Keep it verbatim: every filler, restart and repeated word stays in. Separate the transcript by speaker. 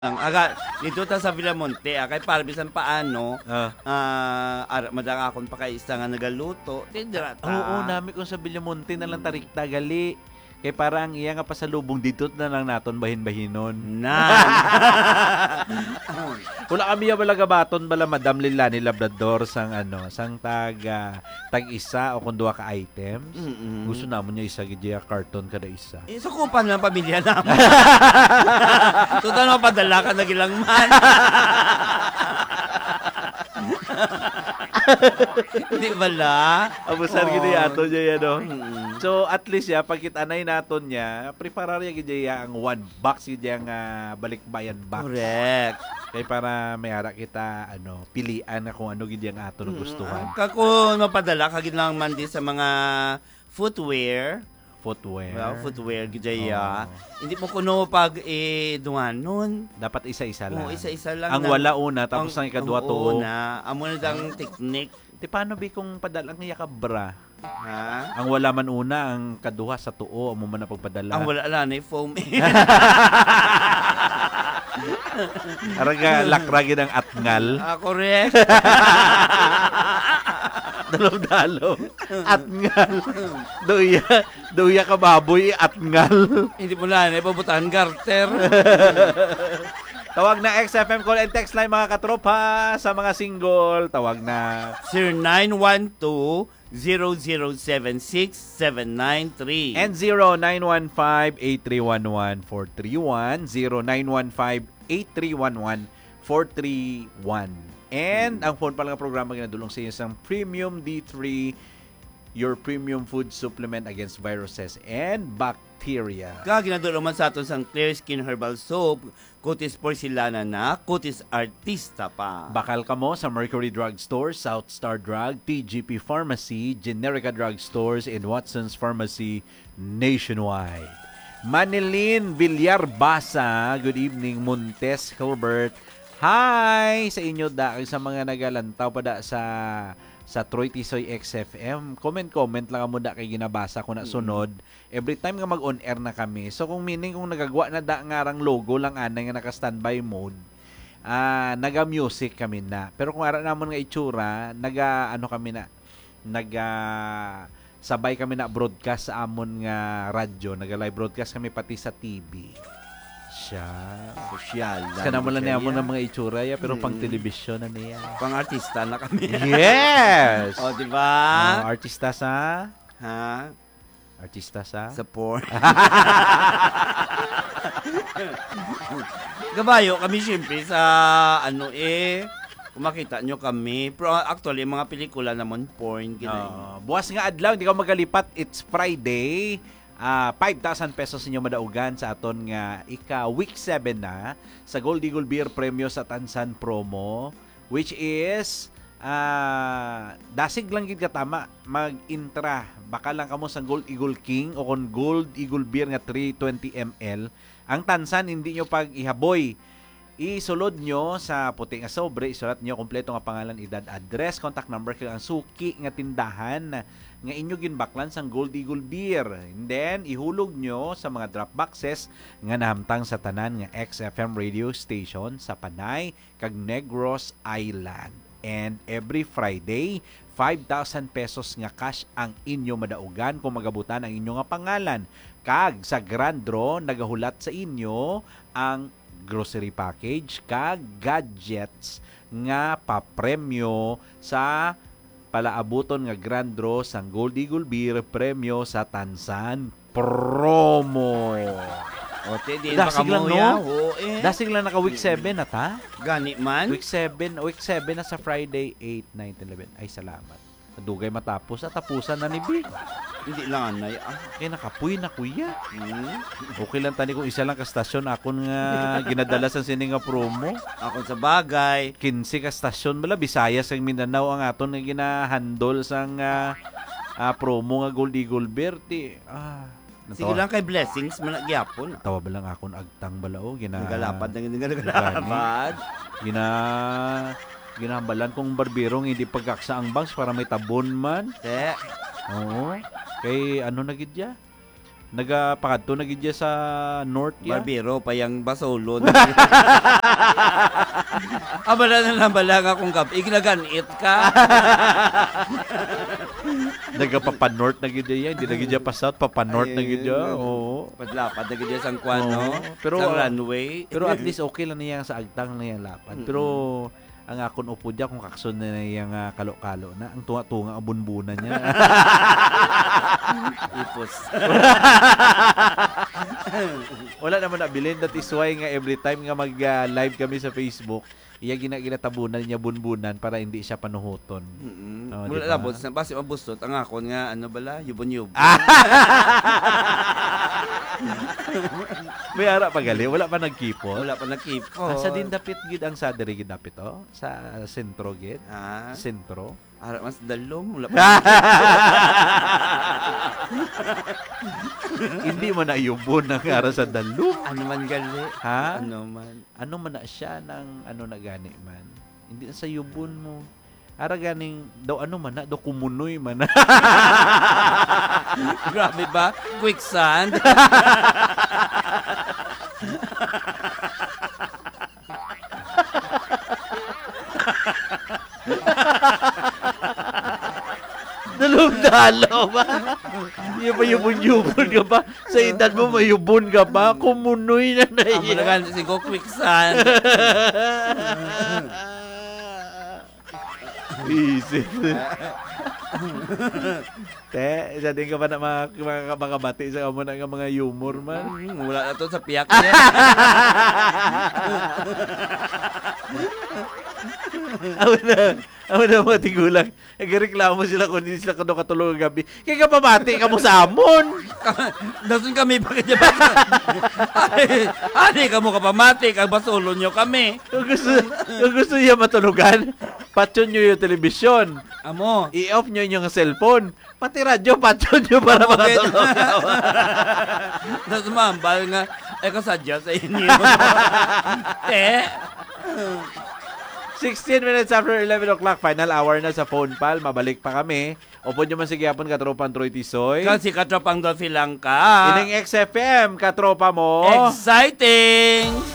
Speaker 1: Ang aga dito ta sa Villamonte ah, kay para bisan paano
Speaker 2: Ah.
Speaker 1: ah, ara madang akon pa kay isa nga nagaluto tindra ta.
Speaker 2: Oo, nami kung sa Villamonte na lang tarikta gali. Kay parang iya nga pasalubong dito na lang naton bahin-bahinon.
Speaker 1: Nan.
Speaker 2: Wala kami ya bala gabaton bala Madam Lilani Labrador sang ano, sang tag ah, tag isa o kun duha ka items.
Speaker 1: Mm-mm.
Speaker 2: Gusto namon niya isa gid ya karton kada isa.
Speaker 1: Eh, so kung paano ang pamilya namin. Tutal mo padala ka na gilang man. Hindi bala.
Speaker 2: Abusan gid ya ato niya no.
Speaker 1: Mm-mm.
Speaker 2: So at least ya pagkit anay naton niya, preparar ya gid ya ang one box gid ya nga balikbayan box.
Speaker 1: Correct.
Speaker 2: Kay para may ara kita ano, pilian na kung ano gid yang ato na gustuhan.
Speaker 1: Kako mapadala ka gid lang man di sa mga footwear.
Speaker 2: Footwear.
Speaker 1: Well, footwear gidaya.
Speaker 2: Oo.
Speaker 1: Hindi mo kuno pag eh duanon.
Speaker 2: Dapat isa-isa lang.
Speaker 1: Oo, isa-isa lang.
Speaker 2: Ang
Speaker 1: na-
Speaker 2: wala una, tapos ang ikaduwa
Speaker 1: oo
Speaker 2: tuo.
Speaker 1: na. Amo na dang technique.
Speaker 2: Di paano bi kung padalang niya ka bra?
Speaker 1: Ha?
Speaker 2: Ang wala man una, ang kaduha sa tuo, amo man na pagpadala.
Speaker 1: Ang wala lang na foam.
Speaker 2: Araga lakragin ang atngal.
Speaker 1: Ah, correct.
Speaker 2: Dalaw-dalaw. Atngal. Duya, duya ka baboy, atngal.
Speaker 1: Hindi mo na na pabutahan garter.
Speaker 2: Tawag na X F M call and text line mga katropa sa mga single. Tawag na
Speaker 1: zero nine one two zero zero seven six seven nine three.
Speaker 2: and zero nine one five eight three one one four three one zero nine one five eight three one one four three one. And ang phone pa lang ang programa ginadulong sa iyo isang Premium D three, your premium food supplement against viruses and bacteria.
Speaker 1: Kaya ginadolo man sa aton sang Clear Skin Herbal Soap, kutis porcelana na, kutis artista pa.
Speaker 2: Bakal ka mo sa Mercury Drug Stores, South Star Drug, T G P Pharmacy, Generica Drug Stores, and Watson's Pharmacy nationwide. Manilin Villar Basa, good evening. Montes Hilbert, hi sa inyo da sa mga nagalantaw pa da sa sa Troy Tisoy X F M. Comment-comment lang mo da kay ginabasa ko na sunod. Every time nga mag-on air na kami. So kung meaning kung nagagwa na da ngarang logo lang anay nga naka-standby mode, ah naga-music kami na. Pero kung ara namon nga itsura, naga ano kami na naga sabay kami na broadcast sa amon nga radyo, naga-live broadcast kami pati sa T V. Siya.
Speaker 1: Social.
Speaker 2: Kana mo lang niya mo
Speaker 1: siya.
Speaker 2: ng mga itsura ya, pero
Speaker 1: Mm.
Speaker 2: pang telebisyon na niya.
Speaker 1: Pang artista na kami.
Speaker 2: Yes!
Speaker 1: O, di ba?
Speaker 2: Ah, artista sa
Speaker 1: Ha?
Speaker 2: artista sa
Speaker 1: Sa porn. Gabayo kami siyempre sa ano eh. Kung makita nyo kami. Pero actually, mga pelikula naman porn. Ginay.
Speaker 2: Ah, buwas nga adlaw, hindi ka magalipat. It's Friday. Ah, five thousand pesos ninyo madaugan sa aton nga ika week seven na sa Gold Eagle Beer Premyo sa Tansan promo, which is ah dasig lang gid ka tama mag-intra baka lang kamo sa Gold Eagle King o kon Gold Eagle Beer nga three twenty milliliters. Ang Tansan hindi nyo pag ihaboy, isulod nyo sa puti nga sobre, isulat nyo kompleto nga pangalan, edad, address, contact number, kag ang suki nga tindahan nga inyo ginbaklan sang Gold Eagle Beer. And then ihulog nyo sa mga drop boxes nga nahamtang sa tanan nga X F M radio station sa Panay kag Negros Island. And every Friday, five thousand pesos nga cash ang inyo madaugan kung magabutan ang inyo nga pangalan. Kag sa Grand Draw nagahulat sa inyo ang grocery package kag gadgets nga papremyo sa palaabuton nga Grand Draw sang Gold Eagle Beer Premyo sa Tansan promo.
Speaker 1: O, te, di
Speaker 2: Dasig lang, no?
Speaker 1: Oo, eh.
Speaker 2: Dasig lang naka week seven na ta?
Speaker 1: Gani man.
Speaker 2: Week seven, week seven na sa Friday eight, nine, eleven. Ay, salamat. Nadugay matapos at tapusan na ni Big.
Speaker 1: Hindi lang anay. Ah.
Speaker 2: Eh, nakapuy na kuya.
Speaker 1: Hmm.
Speaker 2: Okay lang tani kung isa lang ka stasyon akon nga ginadala sa sini nga promo.
Speaker 1: Ako sa bagay.
Speaker 2: quince ka stasyon bala Visayas ug Mindanao ang aton nga ginahandle sang ah, ah, promo nga Gold Eagle Beer ti. Ah,
Speaker 1: Sige lang kay blessings man gyapon.
Speaker 2: tawa ba lang akon agtang balao gina
Speaker 1: Nagalapad na nga nagalapad.
Speaker 2: gina ginahambalan kong barbero nga hindi pagkaksa ang bangs para may tabon man.
Speaker 1: Te.
Speaker 2: Oo. Kay ano na gid ya? Nagapakadto na gid sa north ya.
Speaker 1: Barbero pa yung basolon. Abala na nabala nga kung kap. Ignaganit ka.
Speaker 2: Nagapapa-north na gid ya, hindi na gid ya pa south, papa-north na gid ya. Oo.
Speaker 1: Padlapad na gid sa kwano.
Speaker 2: Oo. Pero,
Speaker 1: Sa runway.
Speaker 2: Pero at least okay lang niya sa agtang na yang lapad. Pero ang akon upo diya kung kakson na yang uh, kalo-kalo na ang tunga-tunga ang bunbunan niya.
Speaker 1: Ipos.
Speaker 2: Wala naman nabilin, that is why nga every time nga mag-live kami sa Facebook, iya gina-ginatabunan niya bunbunan para hindi siya panuhuton.
Speaker 1: Mm-hmm.
Speaker 2: Oh,
Speaker 1: Mula
Speaker 2: diba?
Speaker 1: labot, basi mabustot ang akon nga ano bala, yubon-yubon.
Speaker 2: May ara pa gali, wala pa nagkipot.
Speaker 1: Wala pa nakipot.
Speaker 2: Ah, sa din dapit gid ang sa diri gid dapit oh, sa sentro gid.
Speaker 1: Ha?
Speaker 2: Sentro.
Speaker 1: Ara mas dalom, wala pa.
Speaker 2: Hindi man na yubon ang ara sa dalo.
Speaker 1: Ano man gali?
Speaker 2: Ha?
Speaker 1: Ano man.
Speaker 2: Ano man na siya ng ano na gani man. Hindi na sa yubon mo. Ara ganing daw ano man na, daw kumunoy man na.
Speaker 1: Grabe ba? Quicksand.
Speaker 2: Dalawang dalaw ba? Yung pa yubon-yubon ka ba? Sa edad mo mayubon ka ba? Kumunoy na na
Speaker 1: Amo na gan si go quicksand.
Speaker 2: Isip. Te, isa din ka ba na mga, mga, mga bati sa kamo na nga mga humor man?
Speaker 1: Hmm, wala na to sa piyak niya.
Speaker 2: Ako na, ako na mga tigulang. Nagreklamo sila kung hindi sila kano katulog ang gabi. Kaya ka pamati ka mo sa amon.
Speaker 1: Dasun kami pa kanya ba? Ani ka mo kapamati, kag basulon nyo kami.
Speaker 2: Kung gusto, kung gusto niya matulugan, patyon nyo yung telebisyon.
Speaker 1: Amo.
Speaker 2: I-off nyo yung cellphone. Pati radyo, patyon nyo para makatulog.
Speaker 1: Tapos mambal nga, eh kasadya sa inyo. Eh.
Speaker 2: sixteen minutes after eleven o'clock, final hour na sa phone pal. Mabalik pa kami. Opo nyo man sige hapon katropang Troy Tisoy.
Speaker 1: Kasi katropang Dolphy lang ka.
Speaker 2: Ining X F M, katropa mo.
Speaker 1: Exciting!